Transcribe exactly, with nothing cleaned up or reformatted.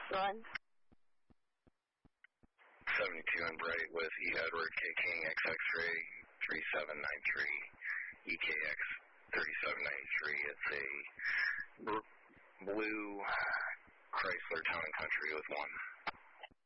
Run. seventy-two and Bright with E. Edward K. King X X-ray three seven nine three, E K X thirty-seven ninety-three. It's a blue Chrysler Town and Country with one.